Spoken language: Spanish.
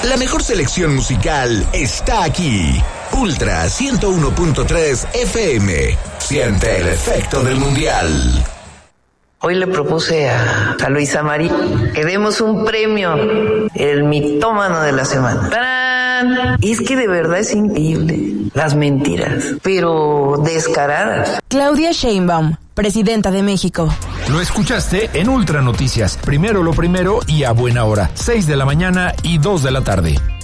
La mejor selección musical está aquí. Ultra 101.3 FM. Siente el efecto del mundial. Hoy le propuse a Luisa María que demos un premio, el mitómano de la semana. ¡Tarán! Es que de verdad es increíble las mentiras, pero descaradas. Claudia Sheinbaum, presidenta de México. Lo escuchaste en Ultra Noticias. Primero lo primero y a buena hora. 6 de la mañana y 2 de la tarde.